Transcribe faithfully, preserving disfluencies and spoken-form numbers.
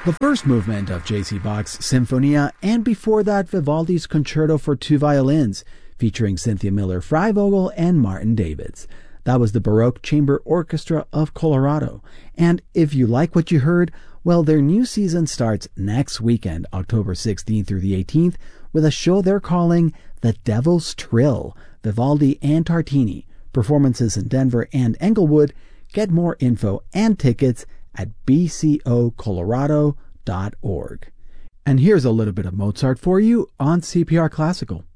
The first movement of J C Bach's Sinfonia, and before that Vivaldi's Concerto for Two Violins, featuring Cynthia Miller-Freivogel and Martin Davids. That was the Baroque Chamber Orchestra of Colorado. And if you like what you heard, well, their new season starts next weekend, October sixteenth through the eighteenth, with a show they're calling The Devil's Trill, Vivaldi and Tartini. Performances in Denver and Englewood. Get more info and tickets at b c o colorado dot org. And here's a little bit of Mozart for you on C P R Classical.